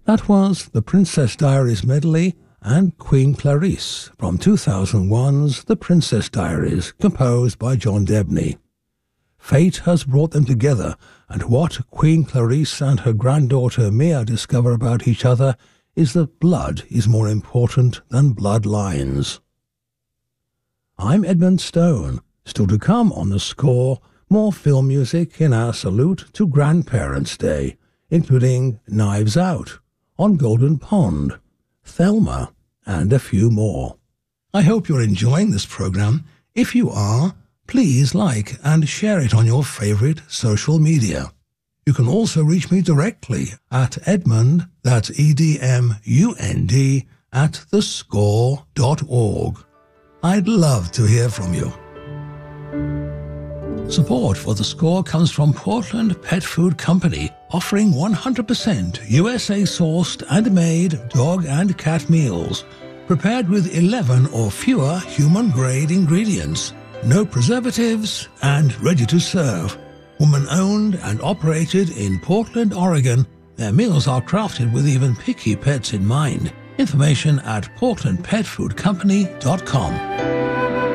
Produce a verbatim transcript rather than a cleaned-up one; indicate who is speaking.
Speaker 1: That was the Princess Diaries medley and Queen Clarice from two thousand one's The Princess Diaries, composed by John Debney. Fate has brought them together, and what Queen Clarice and her granddaughter Mia discover about each other is that blood is more important than bloodlines. I'm Edmund Stone. Still to come on The Score, more film music in our salute to Grandparents' Day, including Knives Out, On Golden Pond, Thelma, and a few more. I hope you're enjoying this program. If you are, please like and share it on your favorite social media. You can also reach me directly at Edmund, that's E D M U N D, at the score dot org. I'd love to hear from you. Support for The Score comes from Portland Pet Food Company, offering one hundred percent U S A-sourced and made dog and cat meals, prepared with eleven or fewer human-grade ingredients, no preservatives, and ready to serve. Woman-owned and operated in Portland, Oregon, their meals are crafted with even picky pets in mind. Information at portland pet food company dot com.